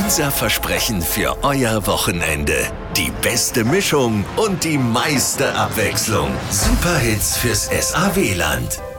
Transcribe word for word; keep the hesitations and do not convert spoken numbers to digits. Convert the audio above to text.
Unser Versprechen für euer Wochenende. Die beste Mischung und die meiste Abwechslung. Superhits fürs S A W-Land.